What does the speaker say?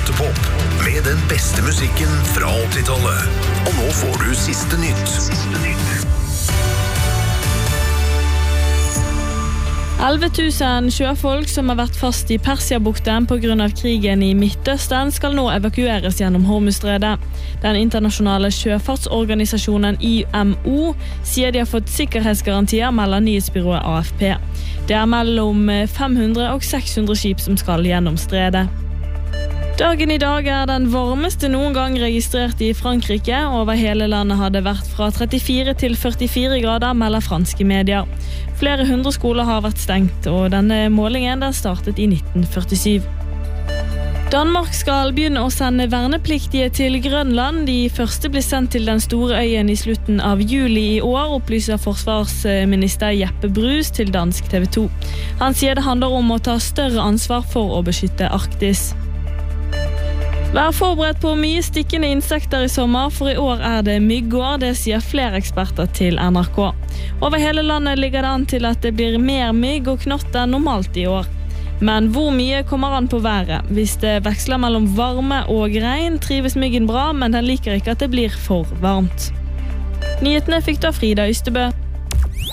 Topp med den beste musikken fra 80-tallet. Og nå får du siste nytt. 11 000 sjøfolk som har vært fast i Persiabukten på grunn av krigen i Midtøsten skal nå evakueres gjennom Hormuzstredet. Den internasjonale sjøfartsorganisasjonen IMO sier de har fått sikkerhetsgarantier, melder nyhetsbyrået AFP. Det er mellom 500 og 600 skip som skal gjennom stredet. Dagen i dag er den varmeste noen gang registrert i Frankrike. Over hele landet har det vært fra 34 til 44 grader, melder franske medier. Flere hundre skoler har vært stengt, og denne målingen den startet i 1947. Danmark skal begynne å sende vernepliktige til Grønland. De første blir sendt til den store øyen i slutten av juli i år, opplyser forsvarsminister Jeppe Bruus til dansk TV 2. Han sier det handler om å ta større ansvar for å beskytte Arktis. Vær forberedt på mye stikkende insekter i sommer, for i år er det myggår, det sier flere eksperter til NRK. Over hele landet ligger det an til at det blir mer mygg og knott enn normalt i år. Men hvor mye kommer an på været? Hvis det veksler mellom varme og regn, trives myggen bra, men den liker ikke at det blir for varmt. Nyhetene fikk da Frida Ystebø.